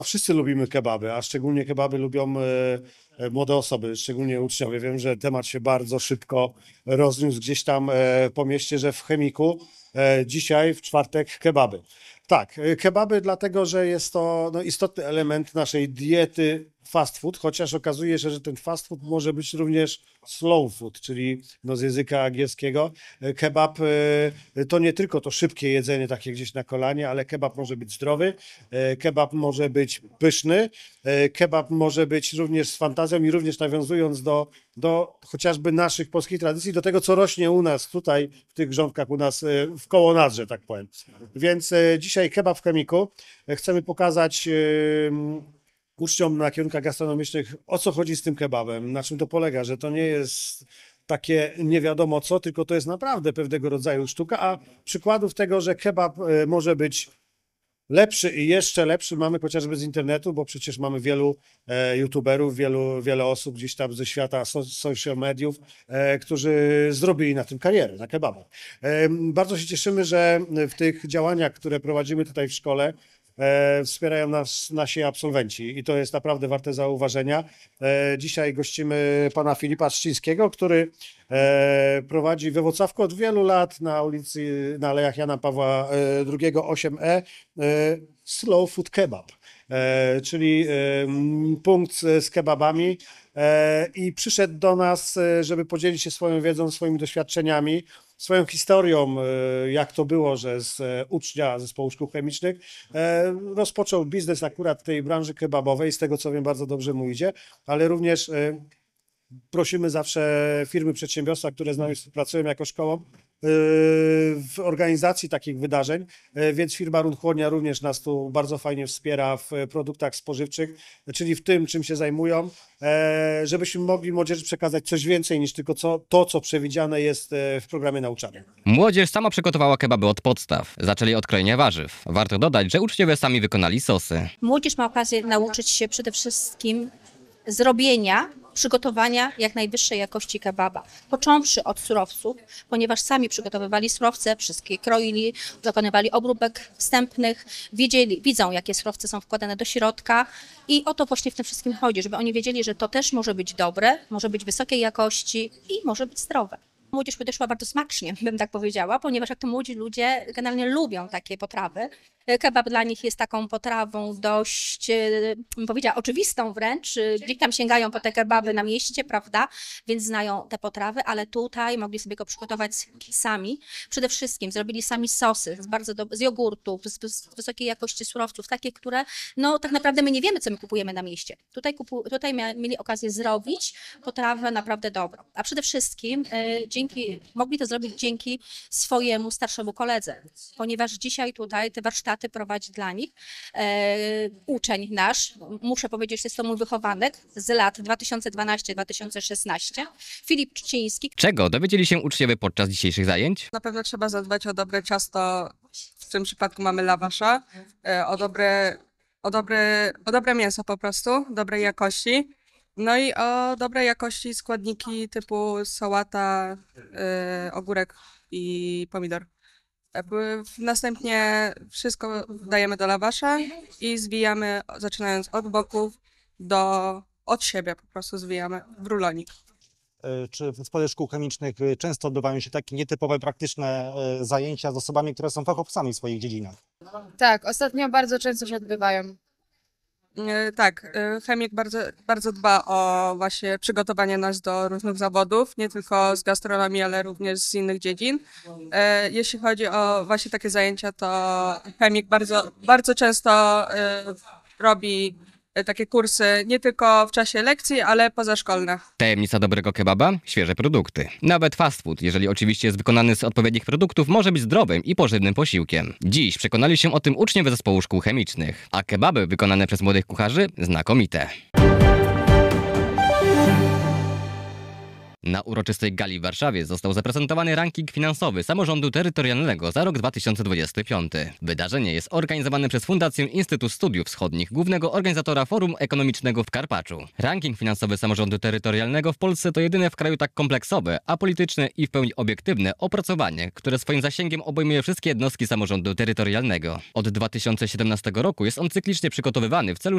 Wszyscy lubimy kebaby, a szczególnie kebaby lubią młode osoby, szczególnie uczniowie. Wiem, że temat się bardzo szybko rozniósł gdzieś tam po mieście, że w Chemiku dzisiaj w czwartek kebaby. Tak, kebaby dlatego, że jest to istotny element naszej diety fast food, chociaż okazuje się, że ten fast food może być również slow food, czyli z języka angielskiego. Kebab to nie tylko to szybkie jedzenie takie gdzieś na kolanie, ale kebab może być zdrowy, kebab może być pyszny, kebab może być również z fantazją i również nawiązując do chociażby naszych polskich tradycji, do tego, co rośnie u nas tutaj, w tych grządkach u nas w Kołonadrze, tak powiem. Więc dzisiaj kebab w Chemiku. Chcemy pokazać uczniom na kierunkach gastronomicznych, o co chodzi z tym kebabem, na czym to polega, że to nie jest takie nie wiadomo co, tylko to jest naprawdę pewnego rodzaju sztuka, a przykładów tego, że kebab może być lepszy i jeszcze lepszy mamy chociażby z internetu, bo przecież mamy wielu youtuberów, wiele osób gdzieś tam ze świata social mediów, którzy zrobili na tym karierę, na kebabach. Bardzo się cieszymy, że w tych działaniach, które prowadzimy tutaj w szkole, wspierają nas nasi absolwenci i to jest naprawdę warte zauważenia. Dzisiaj gościmy pana Filipa Trzcińskiego, który prowadzi we Włocławku od wielu lat na ulicy, na Alejach Jana Pawła II 8E Slow Food Kebab, czyli punkt z kebabami i przyszedł do nas, żeby podzielić się swoją wiedzą, swoimi doświadczeniami, swoją historią, jak to było, że z ucznia zespołu szkół chemicznych rozpoczął biznes akurat w tej branży kebabowej, z tego co wiem bardzo dobrze mu idzie, ale również prosimy zawsze firmy, przedsiębiorstwa, które z nami współpracują jako szkołą, w organizacji takich wydarzeń, więc firma Runchłonia również nas tu bardzo fajnie wspiera w produktach spożywczych, czyli w tym, czym się zajmują, żebyśmy mogli młodzieży przekazać coś więcej niż tylko to, co przewidziane jest w programie nauczania. Młodzież sama przygotowała kebaby od podstaw. Zaczęli od krojenia warzyw. Warto dodać, że uczniowie sami wykonali sosy. Młodzież ma okazję nauczyć się przede wszystkim zrobienia, przygotowania jak najwyższej jakości kebaba. Począwszy od surowców, ponieważ sami przygotowywali surowce, wszystkie kroili, dokonywali obróbek wstępnych, widzą jakie surowce są wkładane do środka i o to właśnie w tym wszystkim chodzi, żeby oni wiedzieli, że to też może być dobre, może być wysokiej jakości i może być zdrowe. Młodzież podeszła bardzo smacznie, bym tak powiedziała, ponieważ jak to młodzi ludzie generalnie lubią takie potrawy. Kebab dla nich jest taką potrawą dość, bym powiedziała, oczywistą wręcz. Gdzieś tam sięgają po te kebaby na mieście, prawda, więc znają te potrawy, ale tutaj mogli sobie go przygotować sami. Przede wszystkim zrobili sami sosy z jogurtów, z wysokiej jakości surowców, takie, które tak naprawdę my nie wiemy, co my kupujemy na mieście. Tutaj mieli okazję zrobić potrawę naprawdę dobrą. A przede wszystkim mogli to zrobić dzięki swojemu starszemu koledze, ponieważ dzisiaj tutaj te warsztaty prowadzi dla nich uczeń nasz, muszę powiedzieć, że jest to mój wychowanek z lat 2012-2016, Filip Trzciński. Czego dowiedzieli się uczniowie podczas dzisiejszych zajęć? Na pewno trzeba zadbać o dobre ciasto, w tym przypadku mamy lawasza, o dobre mięso po prostu, dobrej jakości. No i o dobrej jakości składniki typu sałata, ogórek i pomidor. Następnie wszystko dajemy do lawasza i zwijamy, zaczynając od boków od siebie po prostu zwijamy w rulonik. Czy w zespole szkół chemicznych często odbywają się takie nietypowe, praktyczne zajęcia z osobami, które są fachowcami w swoich dziedzinach? Tak, ostatnio bardzo często się odbywają. Tak, chemik bardzo dba o właśnie przygotowanie nas do różnych zawodów, nie tylko z gastronomii, ale również z innych dziedzin. Jeśli chodzi o właśnie takie zajęcia, to chemik bardzo często robi takie kursy nie tylko w czasie lekcji, ale pozaszkolne. Tajemnica dobrego kebaba? Świeże produkty. Nawet fast food, jeżeli oczywiście jest wykonany z odpowiednich produktów, może być zdrowym i pożywnym posiłkiem. Dziś przekonali się o tym uczniowie zespołu szkół chemicznych, a kebaby wykonane przez młodych kucharzy znakomite. Na uroczystej gali w Warszawie został zaprezentowany ranking finansowy samorządu terytorialnego za rok 2025. Wydarzenie jest organizowane przez Fundację Instytut Studiów Wschodnich, głównego organizatora Forum Ekonomicznego w Karpaczu. Ranking finansowy samorządu terytorialnego w Polsce to jedyne w kraju tak kompleksowe, apolityczne i w pełni obiektywne opracowanie, które swoim zasięgiem obejmuje wszystkie jednostki samorządu terytorialnego. Od 2017 roku jest on cyklicznie przygotowywany w celu